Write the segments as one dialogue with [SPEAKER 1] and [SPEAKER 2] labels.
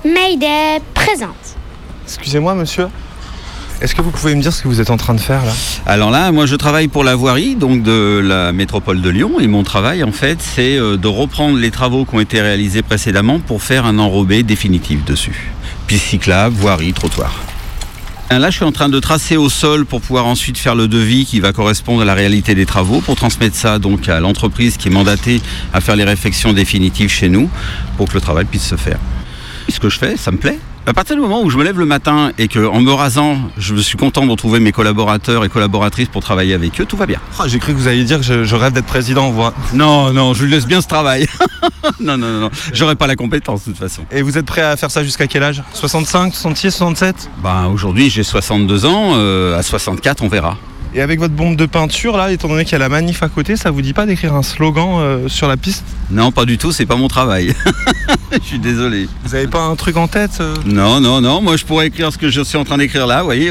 [SPEAKER 1] Mayday présente.
[SPEAKER 2] Excusez-moi monsieur, est-ce que vous pouvez me dire ce que vous êtes en train de faire là ?
[SPEAKER 3] Alors là, moi je travaille pour la voirie donc de la métropole de Lyon et mon travail en fait c'est de reprendre les travaux qui ont été réalisés précédemment pour faire un enrobé définitif dessus. Piste cyclable, voirie, trottoir. Là je suis en train de tracer au sol pour pouvoir ensuite faire le devis qui va correspondre à la réalité des travaux pour transmettre ça donc à l'entreprise qui est mandatée à faire les réfections définitives chez nous pour que le travail puisse se faire. Ce que je fais, ça me plaît. À partir du moment où je me lève le matin et qu'en me rasant, je suis content de retrouver mes collaborateurs et collaboratrices pour travailler avec eux, tout va bien.
[SPEAKER 2] Oh, j'ai cru que vous alliez dire que je rêve d'être président, voix.
[SPEAKER 3] Non, je lui laisse bien ce travail. Non, j'aurais pas la compétence de toute façon.
[SPEAKER 2] Et vous êtes prêt à faire ça jusqu'à quel âge ? 65, 66, 67 ?
[SPEAKER 3] Aujourd'hui j'ai 62 ans, à 64 on verra.
[SPEAKER 2] Et avec votre bombe de peinture là, étant donné qu'il y a la manif à côté, ça vous dit pas d'écrire un slogan sur la piste ?
[SPEAKER 3] Non, pas du tout, c'est pas mon travail. Je suis désolé.
[SPEAKER 2] Vous avez pas un truc en tête
[SPEAKER 3] Non, moi je pourrais écrire ce que je suis en train d'écrire là, vous voyez,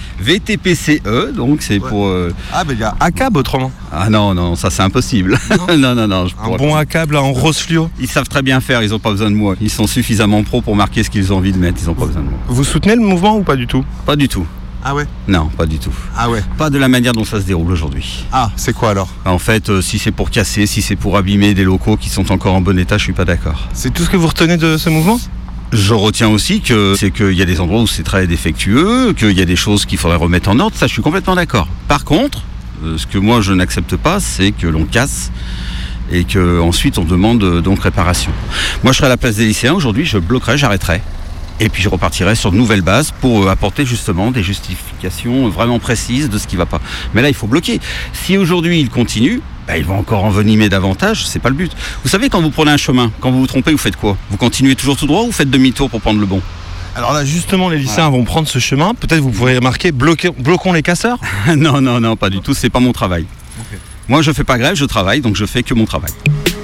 [SPEAKER 3] VTPCE, donc c'est pour...
[SPEAKER 2] Ah ben il y a ACAB autrement.
[SPEAKER 3] Ah non, ça c'est impossible. Non.
[SPEAKER 2] Un bon ACAB là en rose fluo.
[SPEAKER 3] Ils savent très bien faire, ils ont pas besoin de moi. Ils sont suffisamment pros pour marquer ce qu'ils ont envie de mettre, ils ont pas besoin de moi.
[SPEAKER 2] Vous soutenez le mouvement ou pas du tout ?
[SPEAKER 3] Pas du tout.
[SPEAKER 2] Ah ouais ?
[SPEAKER 3] Non, pas du tout.
[SPEAKER 2] Ah ouais ?
[SPEAKER 3] Pas de la manière dont ça se déroule aujourd'hui.
[SPEAKER 2] Ah, c'est quoi alors ?
[SPEAKER 3] En fait, si c'est pour casser, si c'est pour abîmer des locaux qui sont encore en bon état, je suis pas d'accord.
[SPEAKER 2] C'est tout ce que vous retenez de ce mouvement ?
[SPEAKER 3] Je retiens aussi que c'est qu'il y a des endroits où c'est très défectueux, qu'il y a des choses qu'il faudrait remettre en ordre, ça je suis complètement d'accord. Par contre, ce que moi je n'accepte pas, c'est que l'on casse et qu'ensuite on demande donc réparation. Moi je serais à la place des lycéens, aujourd'hui je bloquerais, j'arrêterais. Et puis je repartirai sur de nouvelles bases pour apporter justement des justifications vraiment précises de ce qui ne va pas. Mais là, il faut bloquer. Si aujourd'hui il continue, il va encore envenimer davantage, c'est pas le but. Vous savez, quand vous prenez un chemin, quand vous vous trompez, vous faites quoi ? Vous continuez toujours tout droit ou vous faites demi-tour pour prendre le bon ?
[SPEAKER 2] Alors là, justement, les lycéens vont prendre ce chemin. Peut-être vous pourriez marquer bloquons les casseurs ?
[SPEAKER 3] Non, pas du tout, c'est pas mon travail. Okay. Moi, je fais pas grève, je travaille, donc je fais que mon travail.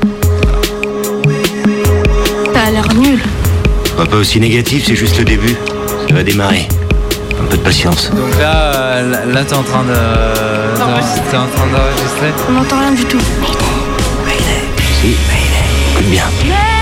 [SPEAKER 1] T'as l'air nul.
[SPEAKER 4] Pas aussi négatif, c'est juste le début. Ça va démarrer. Un peu de patience.
[SPEAKER 5] Donc là t'es en train d'enregistrer.
[SPEAKER 1] On n'entend rien du tout.
[SPEAKER 4] Mayday. Si, Mayday. Écoute bien.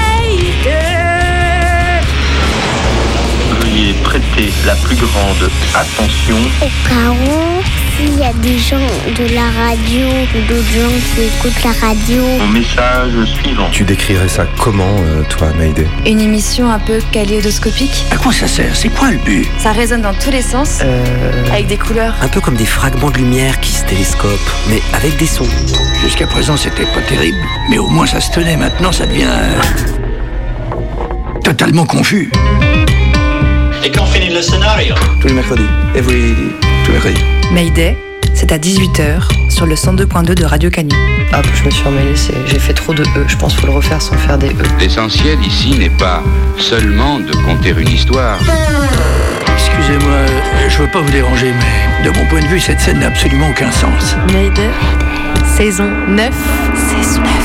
[SPEAKER 6] Veuillez prêter la plus grande attention.
[SPEAKER 1] Au cas où, s'il y a des gens de la radio ou d'autres gens qui écoutent la radio.
[SPEAKER 6] Mon message suivant.
[SPEAKER 2] Tu décrirais ça comment, toi, Mayday ?
[SPEAKER 7] Une émission un peu kaléidoscopique.
[SPEAKER 4] À quoi ça sert ? C'est quoi le but ?
[SPEAKER 7] Ça résonne dans tous les sens, avec des couleurs.
[SPEAKER 8] Un peu comme des fragments de lumière qui se télescopent, mais avec des sons.
[SPEAKER 4] Jusqu'à présent, c'était pas terrible, mais au moins ça se tenait. Maintenant, ça devient totalement confus.
[SPEAKER 6] Et quand finit le scénario ?
[SPEAKER 8] Tous les mercredis. Tous les mercredis.
[SPEAKER 7] Mayday, c'est à 18h sur le 102.2 de Radio Canu.
[SPEAKER 9] Ah, je me suis emmêlée, j'ai fait trop de E. Je pense qu'il faut le refaire sans faire des E.
[SPEAKER 10] L'essentiel ici n'est pas seulement de conter une histoire.
[SPEAKER 4] Excusez-moi, je veux pas vous déranger, mais de mon point de vue, cette scène n'a absolument aucun sens.
[SPEAKER 7] Mayday, saison 9. Saison 9.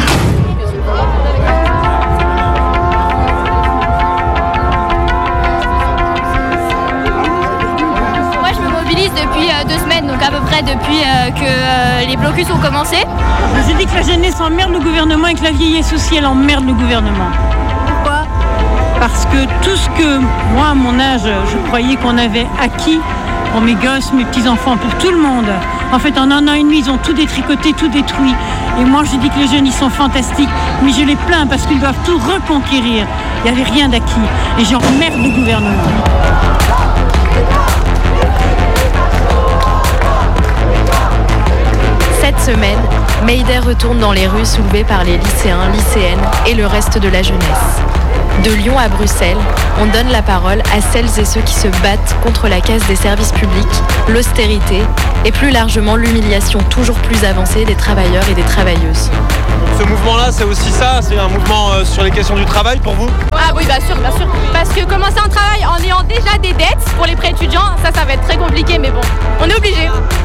[SPEAKER 11] Depuis 2 semaines, donc à peu près depuis que les blocus ont commencé.
[SPEAKER 12] Je dis que la jeunesse emmerde le gouvernement et que la vieillesse aussi, elle emmerde le gouvernement.
[SPEAKER 11] Pourquoi ?
[SPEAKER 12] Parce que tout ce que, moi, à mon âge, je croyais qu'on avait acquis pour mes gosses, mes petits-enfants, pour tout le monde. En fait, en un an et demi, ils ont tout détricoté, tout détruit. Et moi, je dis que les jeunes, ils sont fantastiques, mais je les plains parce qu'ils doivent tout reconquérir. Il n'y avait rien d'acquis. Et j'emmerde le gouvernement.
[SPEAKER 7] Cette semaine, Mayday retourne dans les rues soulevées par les lycéens, lycéennes et le reste de la jeunesse. De Lyon à Bruxelles, on donne la parole à celles et ceux qui se battent contre la casse des services publics, l'austérité et plus largement l'humiliation toujours plus avancée des travailleurs et des travailleuses.
[SPEAKER 2] Ce mouvement-là, c'est aussi ça ? C'est un mouvement sur les questions du travail pour vous ?
[SPEAKER 11] Ah oui, bien sûr. Parce que commencer un travail en ayant déjà des dettes pour les prêts étudiants, ça va être très compliqué, mais bon, on est obligé.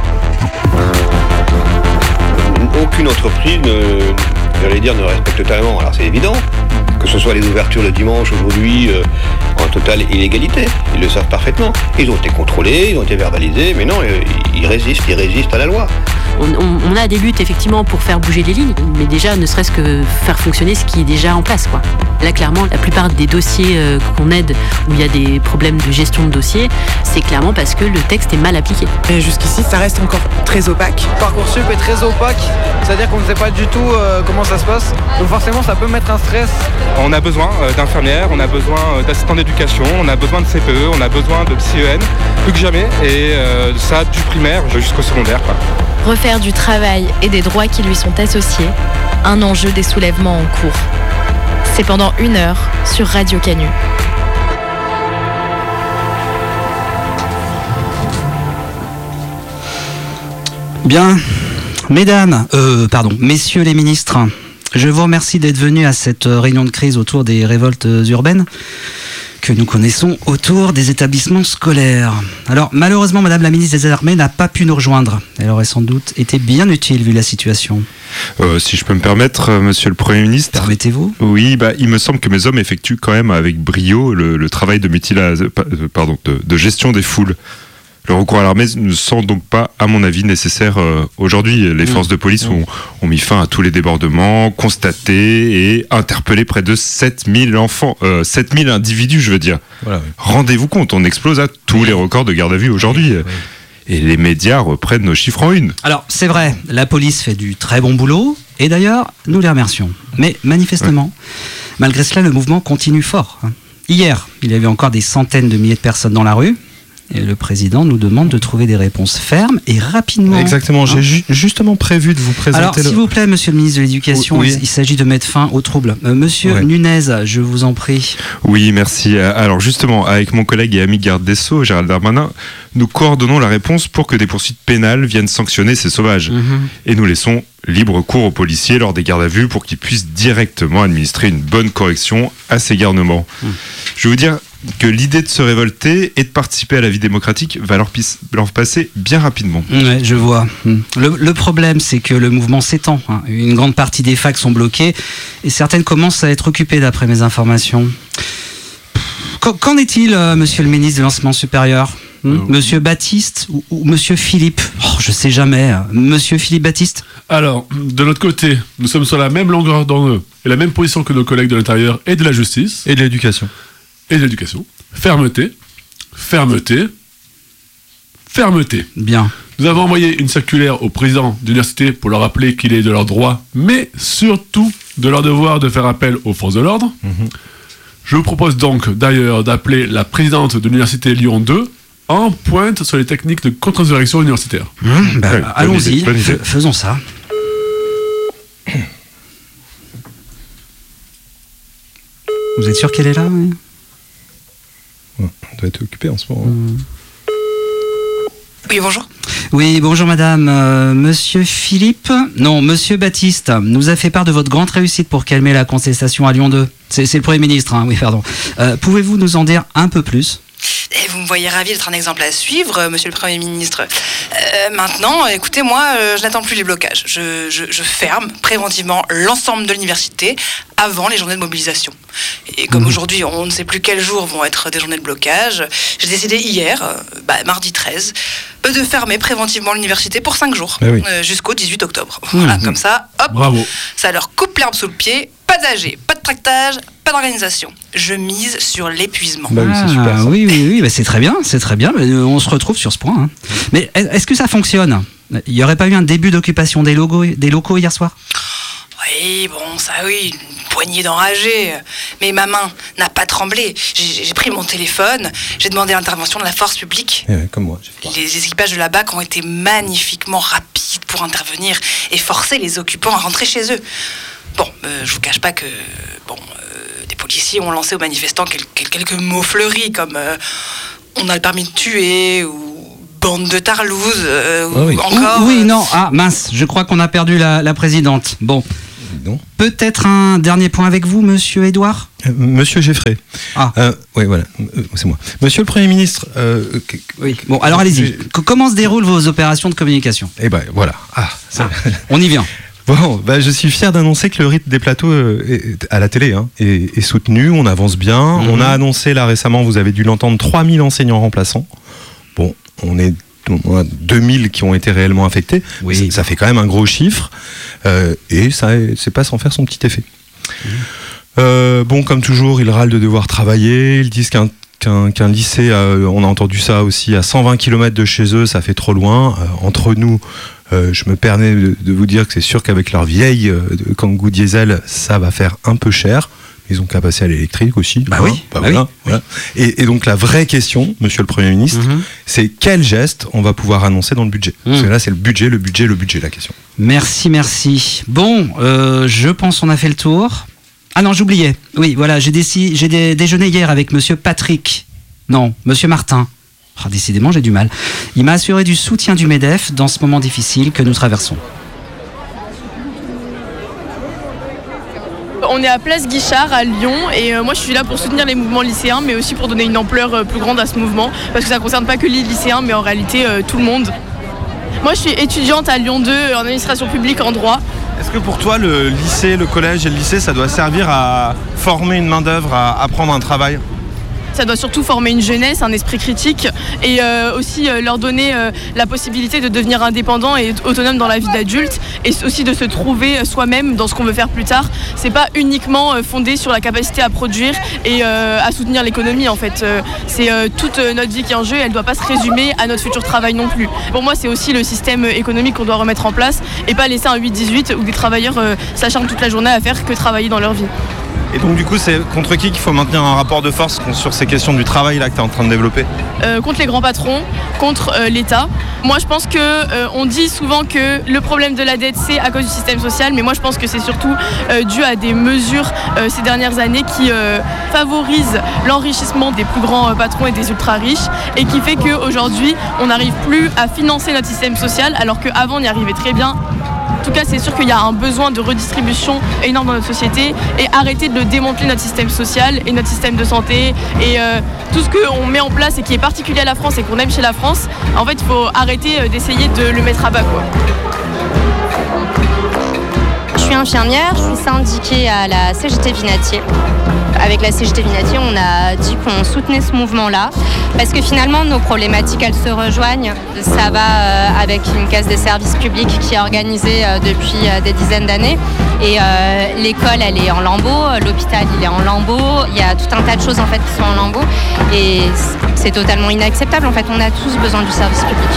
[SPEAKER 13] Aucune entreprise ne respecte totalement. Alors c'est évident, que ce soit les ouvertures le dimanche aujourd'hui en totale illégalité. Ils le savent parfaitement. Ils ont été contrôlés, ils ont été verbalisés, mais non, ils résistent à la loi.
[SPEAKER 9] On a des luttes effectivement pour faire bouger les lignes, mais déjà ne serait-ce que faire fonctionner ce qui est déjà en place, quoi. Là, clairement, la plupart des dossiers qu'on aide où il y a des problèmes de gestion de dossiers, c'est clairement parce que le texte est mal appliqué.
[SPEAKER 14] Et jusqu'ici, ça reste encore très opaque.
[SPEAKER 5] Parcoursup est très opaque, c'est-à-dire qu'on ne sait pas du tout comment ça se passe. Donc forcément, ça peut mettre un stress.
[SPEAKER 2] On a besoin d'infirmières, on a besoin d'assistants d'éducation, on a besoin de CPE, on a besoin de psy-EN, plus que jamais, et ça du primaire jusqu'au secondaire, quoi.
[SPEAKER 7] Refaire du travail et des droits qui lui sont associés, un enjeu des soulèvements en cours. C'est pendant 1 heure sur Radio Canu.
[SPEAKER 15] Bien, messieurs les ministres, je vous remercie d'être venus à cette réunion de crise autour des révoltes urbaines que nous connaissons autour des établissements scolaires. Alors, malheureusement, Madame la ministre des Armées n'a pas pu nous rejoindre. Elle aurait sans doute été bien utile vu la situation.
[SPEAKER 16] Si je peux me permettre, Monsieur le Premier ministre.
[SPEAKER 15] Permettez-vous ?
[SPEAKER 16] Oui, il me semble que mes hommes effectuent quand même avec brio le travail de gestion des foules. Le recours à l'armée ne semble donc pas, à mon avis, nécessaire aujourd'hui. Les forces de police ont mis fin à tous les débordements, constaté et interpellé près de 7000 enfants, 7000 individus, je veux dire. Voilà, oui. Rendez-vous compte, on explose à tous les records de garde à vue aujourd'hui. Oui. Et les médias reprennent nos chiffres en une.
[SPEAKER 15] Alors, c'est vrai, la police fait du très bon boulot, et d'ailleurs, nous les remercions. Mais manifestement, malgré cela, le mouvement continue fort. Hier, il y avait encore des centaines de milliers de personnes dans la rue. Et le président nous demande de trouver des réponses fermes et rapidement.
[SPEAKER 2] Exactement, j'ai justement prévu de vous présenter.
[SPEAKER 15] Alors, s'il vous plaît, monsieur le ministre de l'Éducation, il s'agit de mettre fin aux troubles. Monsieur Nunez, je vous en prie.
[SPEAKER 16] Oui, merci. Alors justement, avec mon collègue et ami garde des Sceaux, Gérald Darmanin, nous coordonnons la réponse pour que des poursuites pénales viennent sanctionner ces sauvages. Et nous laissons libre cours aux policiers lors des gardes à vue pour qu'ils puissent directement administrer une bonne correction à ces garnements. Je vais vous dire que l'idée de se révolter et de participer à la vie démocratique va leur passer bien rapidement.
[SPEAKER 15] Ouais, je vois. Le problème, c'est que le mouvement s'étend. Une grande partie des facs sont bloquées et certaines commencent à être occupées d'après mes informations. Qu'en est-il, monsieur le ministre de l'Enseignement supérieur ? Monsieur Baptiste ou Monsieur Philippe ? Je sais jamais. Monsieur Philippe Baptiste ?
[SPEAKER 17] Alors, de notre côté, nous sommes sur la même longueur d'onde et la même position que nos collègues de l'Intérieur et de la Justice.
[SPEAKER 2] Et de l'Éducation. Fermeté.
[SPEAKER 15] Bien.
[SPEAKER 17] Nous avons envoyé une circulaire au président de l'université pour leur rappeler qu'il est de leur droit, mais surtout de leur devoir de faire appel aux forces de l'ordre. Je vous propose donc d'ailleurs d'appeler la présidente de l'université Lyon 2 en pointe sur les techniques de contre-insurrection universitaire.
[SPEAKER 15] Allons-y, faisons ça. Vous êtes sûr qu'elle est là ?
[SPEAKER 2] On doit être occupé en ce moment.
[SPEAKER 18] Oui, bonjour.
[SPEAKER 15] Oui, bonjour madame. Monsieur Philippe, non, monsieur Baptiste, nous a fait part de votre grande réussite pour calmer la contestation à Lyon 2. C'est le Premier ministre, oui, pardon. Pouvez-vous nous en dire un peu plus ?
[SPEAKER 18] Et vous me voyez ravi d'être un exemple à suivre, monsieur le Premier ministre. Maintenant, écoutez, moi, je n'attends plus les blocages. Je ferme préventivement l'ensemble de l'université avant les journées de mobilisation. Et comme aujourd'hui, on ne sait plus quels jours vont être des journées de blocage, j'ai décidé hier, mardi 13, de fermer préventivement l'université pour 5 jours, jusqu'au 18 octobre. Voilà, comme ça, hop,
[SPEAKER 17] bravo.
[SPEAKER 18] Ça leur coupe l'herbe sous le pied, pas d'AG, pas de tractage, pas d'organisation. Je mise sur l'épuisement.
[SPEAKER 15] C'est super, oui, c'est très bien, on se retrouve sur ce point. Mais est-ce que ça fonctionne ? Il n'y aurait pas eu un début d'occupation des locaux hier soir ?
[SPEAKER 18] Oui, bon, ça oui, une poignée d'enragés. Mais ma main n'a pas tremblé. J'ai pris mon téléphone, j'ai demandé l'intervention de la force publique.
[SPEAKER 2] Comme moi.
[SPEAKER 18] Les équipages de la BAC ont été magnifiquement rapides pour intervenir et forcer les occupants à rentrer chez eux. Bon, je vous cache pas que des policiers ont lancé aux manifestants quelques mots fleuris comme on a le permis de tuer ou bande de tarlouses encore.
[SPEAKER 15] Oui, non, mince, je crois qu'on a perdu la présidente. Bon. Peut-être un dernier point avec vous, monsieur Édouard ?
[SPEAKER 2] Monsieur Geffray. Oui, voilà, c'est moi. Monsieur le Premier ministre.
[SPEAKER 15] Oui, bon, alors allez-y. Comment se déroulent vos opérations de communication ?
[SPEAKER 2] Eh ben, voilà.
[SPEAKER 15] On y vient.
[SPEAKER 2] Bon, je suis fier d'annoncer que le rythme des plateaux à la télé est soutenu, on avance bien. On a annoncé là récemment, vous avez dû l'entendre, 3000 enseignants remplaçants. Bon, on est
[SPEAKER 19] on a 2000 qui ont été réellement affectés. Oui. Ça fait quand même un gros chiffre et ça, c'est pas sans faire son petit effet. Bon, comme toujours, ils râlent de devoir travailler. Ils disent qu'un lycée, on a entendu ça aussi, à 120 km de chez eux, ça fait trop loin. Entre nous, je me permets de vous dire que c'est sûr qu'avec leur vieille Kangoo diesel, ça va faire un peu cher. Ils ont qu'à passer à l'électrique aussi.
[SPEAKER 15] Bah oui.
[SPEAKER 19] Voilà. Et donc la vraie question, monsieur le Premier ministre, c'est quel geste on va pouvoir annoncer dans le budget. Parce que là, c'est le budget, la question.
[SPEAKER 15] Merci. Bon, je pense qu'on a fait le tour. Ah non, j'oubliais. Oui, voilà, j'ai déjeuné hier avec monsieur Patrick. Non, monsieur Martin. Oh, décidément, j'ai du mal. Il m'a assuré du soutien du MEDEF dans ce moment difficile que nous traversons.
[SPEAKER 20] On est à Place Guichard à Lyon et moi je suis là pour soutenir les mouvements lycéens mais aussi pour donner une ampleur plus grande à ce mouvement parce que ça ne concerne pas que les lycéens mais en réalité tout le monde. Moi je suis étudiante à Lyon 2 en administration publique en droit.
[SPEAKER 21] Est-ce que pour toi le lycée, le collège et le lycée ça doit servir à former une main d'œuvre, à apprendre un travail ?
[SPEAKER 20] Ça doit surtout former une jeunesse, un esprit critique et aussi leur donner la possibilité de devenir indépendant et autonome dans la vie d'adulte et aussi de se trouver soi-même dans ce qu'on veut faire plus tard. C'est pas uniquement fondé sur la capacité à produire et à soutenir l'économie en fait. C'est toute notre vie qui est en jeu et elle doit pas se résumer à notre futur travail non plus. Pour moi c'est aussi le système économique qu'on doit remettre en place et pas laisser un 8-18 où des travailleurs s'acharnent toute la journée à faire que travailler dans leur vie.
[SPEAKER 21] Et donc du coup, c'est contre qui qu'il faut maintenir un rapport de force sur ces questions du travail là que tu es en train de développer ?
[SPEAKER 20] Contre les grands patrons, contre l'État. Moi je pense qu'on dit souvent que le problème de la dette c'est à cause du système social, mais moi je pense que c'est surtout dû à des mesures ces dernières années qui favorisent l'enrichissement des plus grands patrons et des ultra riches et qui fait qu'aujourd'hui on n'arrive plus à financer notre système social alors qu'avant on y arrivait très bien. En tout cas, c'est sûr qu'il y a un besoin de redistribution énorme dans notre société et arrêter de démanteler notre système social et notre système de santé et tout ce qu'on met en place et qui est particulier à la France et qu'on aime chez la France, en fait, il faut arrêter d'essayer de le mettre à bas, quoi.
[SPEAKER 22] Je suis infirmière, je suis syndiquée à la CGT Vinatier. Avec la CGT Vinatier, on a dit qu'on soutenait ce mouvement-là parce que finalement, nos problématiques, elles se rejoignent. Ça va avec une caisse des services publics qui est organisée depuis des dizaines d'années. Et l'école, elle est en lambeaux, l'hôpital, il est en lambeaux. Il y a tout un tas de choses en fait qui sont en lambeaux. Et c'est totalement inacceptable. En fait, on a tous besoin du service public.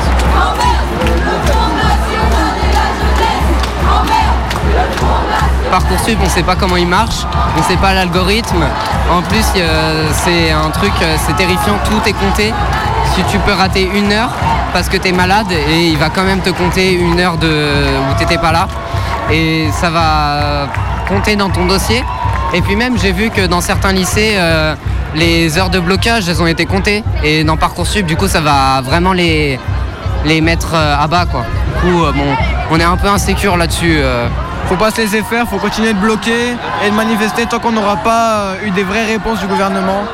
[SPEAKER 23] Parcoursup, on ne sait pas comment il marche, on ne sait pas l'algorithme. En plus, c'est un truc, c'est terrifiant, tout est compté. Si tu peux rater 1 heure parce que tu es malade et il va quand même te compter 1 heure où tu n'étais pas là. Et ça va compter dans ton dossier. Et puis même, j'ai vu que dans certains lycées, les heures de blocage, elles ont été comptées. Et dans Parcoursup, du coup, ça va vraiment les mettre à bas, quoi. Du coup, on est un peu insécure là-dessus.
[SPEAKER 5] Faut pas se laisser faire, faut continuer de bloquer et de manifester tant qu'on n'aura pas eu des vraies réponses du gouvernement.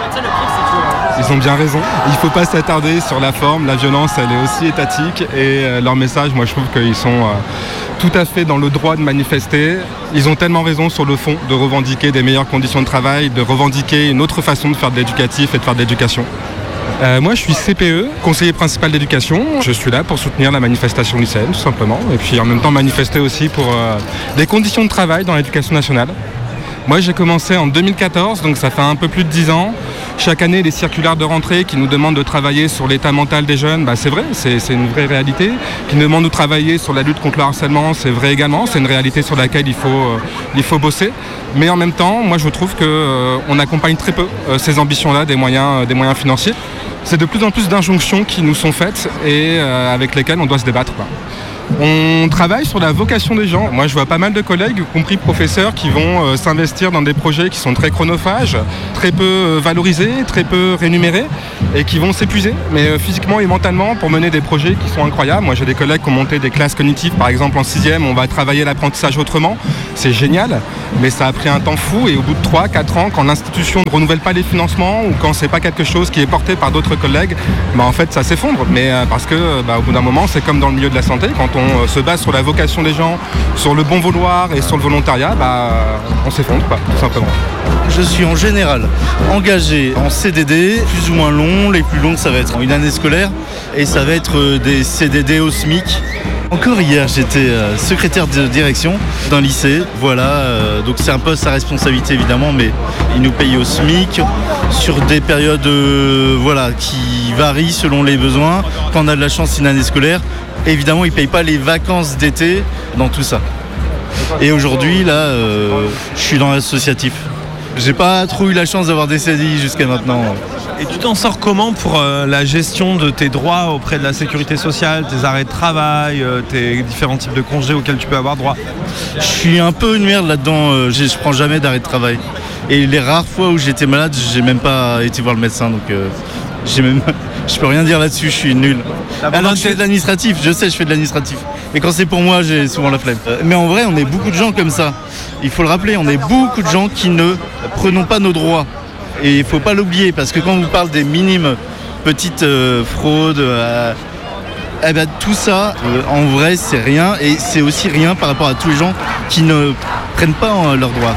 [SPEAKER 2] Ils ont bien raison. Il ne faut pas s'attarder sur la forme. La violence, elle est aussi étatique. Et leur message, moi, je trouve qu'ils sont tout à fait dans le droit de manifester. Ils ont tellement raison sur le fond de revendiquer des meilleures conditions de travail, de revendiquer une autre façon de faire de l'éducatif et de faire de l'éducation. Moi je suis CPE, conseiller principal d'éducation. Je suis là pour soutenir la manifestation lycéenne tout simplement et puis en même temps manifester aussi pour des conditions de travail dans l'éducation nationale. Moi j'ai commencé en 2014 donc ça fait un peu plus de 10 ans. Chaque année les circulaires de rentrée qui nous demandent de travailler sur l'état mental des jeunes, c'est vrai, c'est une vraie réalité. Qui nous demandent de travailler sur la lutte contre le harcèlement, c'est vrai également, c'est une réalité sur laquelle il faut bosser. Mais en même temps, moi je trouve qu'on accompagne très peu ces ambitions-là des moyens financiers. C'est de plus en plus d'injonctions qui nous sont faites et avec lesquelles on doit se débattre, quoi. On travaille sur la vocation des gens. Moi, je vois pas mal de collègues, y compris professeurs, qui vont s'investir dans des projets qui sont très chronophages, très peu valorisés, très peu rémunérés et qui vont s'épuiser, mais physiquement et mentalement, pour mener des projets qui sont incroyables. Moi, j'ai des collègues qui ont monté des classes cognitives, par exemple en 6e, on va travailler l'apprentissage autrement. C'est génial, mais ça a pris un temps fou et au bout de 3-4 ans, quand l'institution ne renouvelle pas les financements ou quand c'est pas quelque chose qui est porté par d'autres collègues, en fait, ça s'effondre. Mais parce que au bout d'un moment, c'est comme dans le milieu de la santé, quand on se base sur la vocation des gens, sur le bon vouloir et sur le volontariat, on s'effondre, tout simplement.
[SPEAKER 1] Je suis en général engagé en CDD, plus ou moins long. Les plus longs, ça va être une année scolaire et ça va être des CDD au SMIC. Encore hier, j'étais secrétaire de direction d'un lycée. Voilà, donc c'est un poste à responsabilité évidemment, mais ils nous payent au SMIC sur des périodes qui varient selon les besoins. Quand on a de la chance, c'est une année scolaire. Évidemment, ils ne payent pas les vacances d'été dans tout ça. Et aujourd'hui, là, je suis dans l'associatif. J'ai pas trop eu la chance d'avoir des CDI jusqu'à maintenant.
[SPEAKER 21] Et tu t'en sors comment pour la gestion de tes droits auprès de la sécurité sociale, tes arrêts de travail, tes différents types de congés auxquels tu peux avoir droit?
[SPEAKER 1] Je suis un peu une merde là-dedans, je prends jamais d'arrêt de travail. Et les rares fois où j'étais malade, j'ai même pas été voir le médecin, donc je peux rien dire là-dessus, je suis nul. Alors je fais de l'administratif, je sais, je fais de l'administratif. Mais quand c'est pour moi, j'ai souvent la flemme. Mais en vrai, on est beaucoup de gens comme ça. Il faut le rappeler, on est beaucoup de gens qui ne prenons pas nos droits. Et il ne faut pas l'oublier, parce que quand on vous parle des minimes petites fraudes, tout ça, en vrai, c'est rien. Et c'est aussi rien par rapport à tous les gens qui ne prennent pas leurs droits.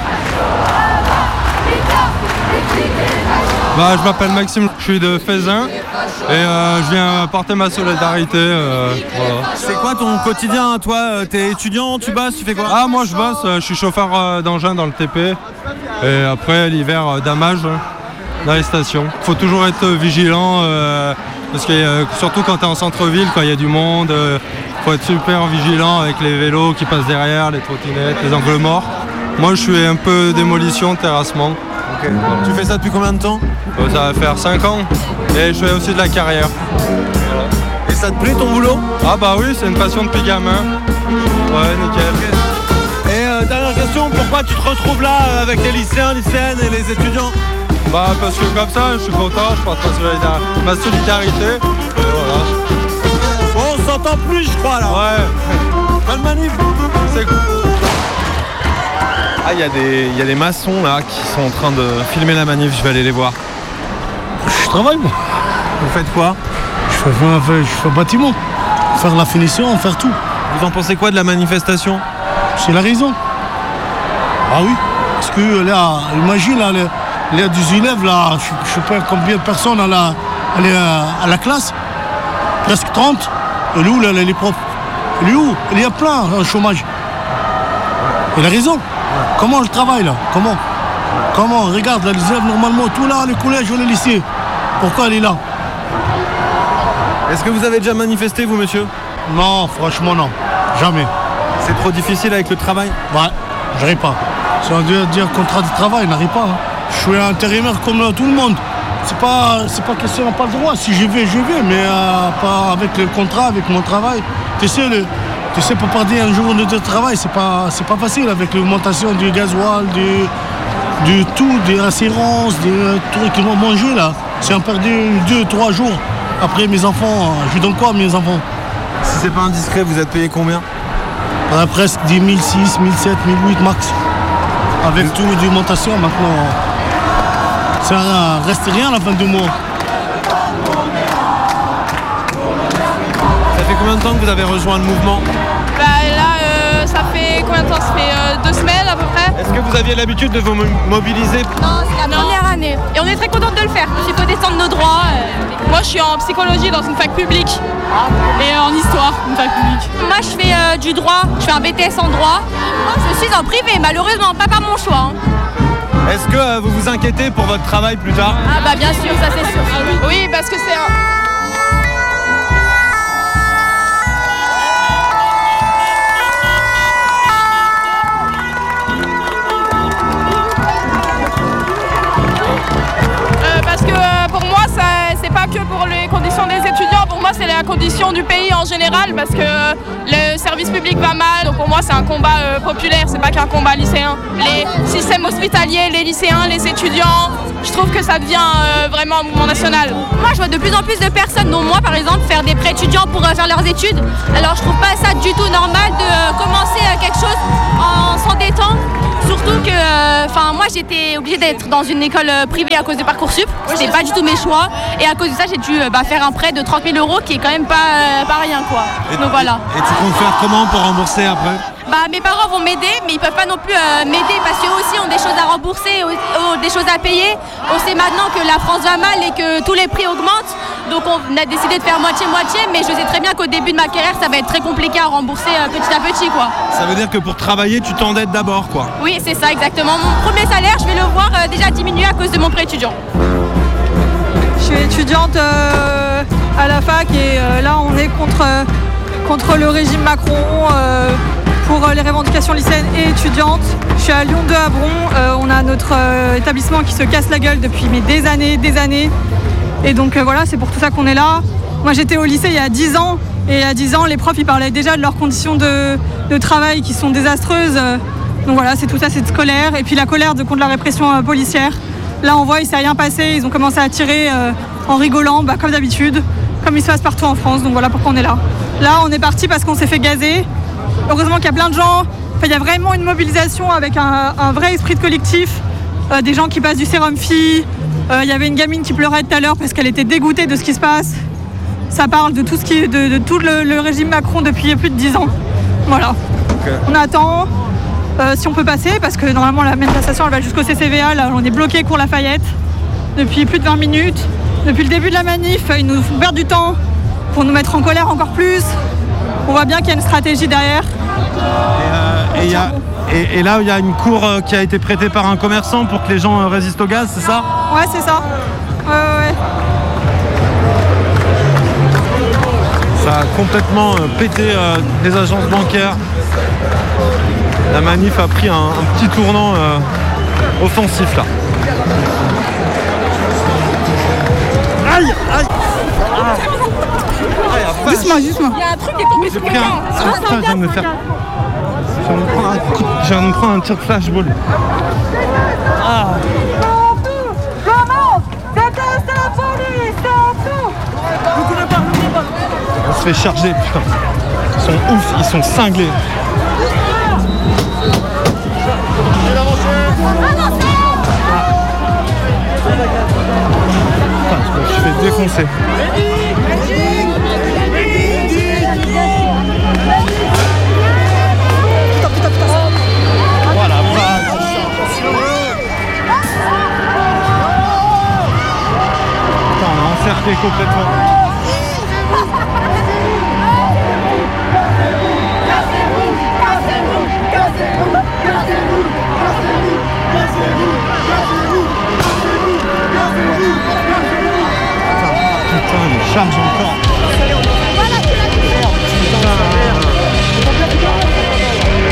[SPEAKER 2] Je m'appelle Maxime, je suis de Faisin et je viens apporter ma solidarité. Voilà.
[SPEAKER 21] C'est quoi ton quotidien, toi? T'es étudiant, tu bosses, tu fais quoi?
[SPEAKER 2] Ah, moi je bosse, je suis chauffeur d'engin dans le TP et après l'hiver damage dans les stations. Faut toujours être vigilant parce que surtout quand t'es en centre-ville, quand il y a du monde, faut être super vigilant avec les vélos qui passent derrière, les trottinettes, les angles morts. Moi je suis un peu démolition, terrassement.
[SPEAKER 21] Okay. Tu fais ça depuis combien de temps?
[SPEAKER 2] Ça va faire 5 ans et je fais aussi de la carrière. Voilà.
[SPEAKER 21] Et ça te plaît ton boulot?
[SPEAKER 2] Ah bah oui, c'est une passion depuis gamin. Ouais, nickel.
[SPEAKER 21] Et dernière question, pourquoi tu te retrouves là avec les lycéens, lycéennes et les étudiants?
[SPEAKER 2] Parce que comme ça, je suis content, je porte ma solidarité. Et voilà.
[SPEAKER 21] Bon, on s'entend plus, je crois là.
[SPEAKER 2] Ouais.
[SPEAKER 21] Bonne manif.
[SPEAKER 2] C'est cool.
[SPEAKER 21] Ah, il y a des maçons là qui sont en train de filmer la manif, je vais aller les voir.
[SPEAKER 3] Je travaille moi.
[SPEAKER 21] Vous faites quoi?
[SPEAKER 3] Je fais bâtiment, faire la finition, faire tout.
[SPEAKER 21] Vous en pensez quoi de la manifestation?
[SPEAKER 3] C'est la raison. Ah oui, parce que là, imagine là, il y a des élèves là, je sais pas combien de personnes à la classe, presque 30. Et où là, les profs? Il est où? Il y a plein en chômage. Il a raison. Comment le travail là? Comment? Regarde, là, les élèves normalement, tout là, le collège ou le lycée. Pourquoi elle est là?
[SPEAKER 21] Est-ce que vous avez déjà manifesté, vous, monsieur?
[SPEAKER 3] Non, franchement, non. Jamais.
[SPEAKER 21] C'est trop difficile avec le travail?
[SPEAKER 3] Ouais, j'arrive pas. Si on doit dire contrat de travail, on n'arrive pas. Hein. Je suis intérimaire comme tout le monde. C'est pas question, on n'a pas le droit. Si je vais, mais pas avec le contrat, avec mon travail. Tu sais, pour partir un jour de travail, c'est pas facile avec l'augmentation du gasoil, du tout, des assurances, des trucs qu'ils vont manger là. Si on perd 2-3 jours, après mes enfants, je donne quoi à mes enfants?
[SPEAKER 21] Si c'est pas indiscret, vous êtes payé combien?
[SPEAKER 3] Presque 10 000, 6 000, 7 000, 8 max. Avec tout l'augmentation maintenant, ça reste rien à la fin du mois.
[SPEAKER 21] Ça fait combien de temps que vous avez rejoint le mouvement?
[SPEAKER 20] Là, ça fait combien de temps? Ça fait 2 semaines à peu près.
[SPEAKER 21] Est-ce que vous aviez l'habitude de vous mobiliser?
[SPEAKER 20] Non, c'est la première année. Et on est très contente de le faire. Il faut descendre nos droits. Moi, je suis en psychologie dans une fac publique. Et en histoire, une fac publique.
[SPEAKER 22] Moi, je fais du droit. Je fais un BTS en droit. Moi, je suis en privé, malheureusement, pas par mon choix.
[SPEAKER 21] Est-ce que vous vous inquiétez pour votre travail plus tard?
[SPEAKER 20] Ah bah bien sûr, ça c'est sûr. Oui, parce que c'est un... Pour moi, c'est pas que pour les conditions des étudiants, pour moi c'est la condition du pays en général parce que le service public va mal, donc pour moi c'est un combat populaire, c'est pas qu'un combat lycéen. Les systèmes hospitaliers, les lycéens, les étudiants, je trouve que ça devient vraiment un mouvement national.
[SPEAKER 22] Moi je vois de plus en plus de personnes, dont moi par exemple, faire des prêts étudiants pour faire leurs études. Alors je trouve pas ça du tout normal de commencer quelque chose en s'endettant
[SPEAKER 11] Surtout que moi j'étais obligée d'être dans une école privée à cause de Parcoursup. C'était pas du tout mes choix. Et à cause de ça, j'ai dû faire un prêt de 30 000 € qui est quand même pas rien quoi. Donc voilà.
[SPEAKER 21] Et tu comptes faire comment pour rembourser après?
[SPEAKER 11] Mes parents vont m'aider, mais ils peuvent pas non plus m'aider parce qu'eux aussi ont des choses à rembourser, ont des choses à payer. On sait maintenant que la France va mal et que tous les prix augmentent. Donc on a décidé de faire moitié-moitié, mais je sais très bien qu'au début de ma carrière, ça va être très compliqué à rembourser petit à petit quoi.
[SPEAKER 21] Ça veut dire que pour travailler, tu t'endettes d'abord quoi?
[SPEAKER 11] Oui, c'est ça exactement. Mon premier salaire, je vais le voir déjà diminuer à cause de mon prêt étudiant.
[SPEAKER 6] Je suis étudiante à la fac et là on est contre le régime Macron. Pour les revendications lycéennes et étudiantes. Je suis à Lyon 2 à Bron. On a notre établissement qui se casse la gueule depuis des années. Et donc voilà, c'est pour tout ça qu'on est là. Moi j'étais au lycée il y a 10 ans. Et il y a 10 ans, les profs ils parlaient déjà de leurs conditions de travail qui sont désastreuses. Donc voilà, c'est tout ça, c'est scolaire. Et puis la colère contre la répression policière. Là on voit, il ne s'est rien passé. Ils ont commencé à tirer en rigolant, comme d'habitude, comme il se passe partout en France. Donc voilà pourquoi on est là. Là on est parti parce qu'on s'est fait gazer. Heureusement qu'il y a plein de gens, il y a vraiment une mobilisation avec un vrai esprit de collectif, des gens qui passent du sérum filles, il y avait une gamine qui pleurait tout à l'heure parce qu'elle était dégoûtée de ce qui se passe. Ça parle de tout tout le régime Macron depuis plus de 10 ans. Voilà. Okay. On attend si on peut passer parce que normalement la manifestation elle va jusqu'au CCVA, là on est bloqué cours Lafayette depuis plus de 20 minutes. Depuis le début de la manif, ils nous font perdre du temps pour nous mettre en colère encore plus. On voit bien qu'il y a une stratégie derrière.
[SPEAKER 21] Et là, il y a une cour qui a été prêtée par un commerçant pour que les gens résistent au gaz, c'est ça?
[SPEAKER 6] Ouais, c'est ça. Ouais.
[SPEAKER 21] Ça a complètement pété les agences bancaires. La manif a pris un petit tournant offensif là. Aïe.
[SPEAKER 6] Doucement.
[SPEAKER 11] Il y a un truc qui est tombé sur moi.
[SPEAKER 21] Je viens de me faire. Je viens de me prendre un tir de flashball. On se fait charger, putain. Ils sont ouf, ils sont cinglés. Putain, je me suis fait défoncer. Voilà, on a encerclé complètement. Putain, il charge encore.